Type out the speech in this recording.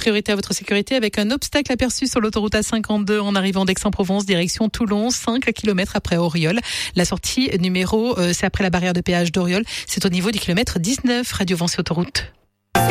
priorité à votre sécurité avec un obstacle aperçu sur l'autoroute A52 en arrivant d'Aix-en-Provence, direction Toulon, 5 km après Auriol. La sortie numéro, c'est après la barrière de péage d'Auriol. C'est au niveau du kilomètre 19, Radio Vence Autoroute.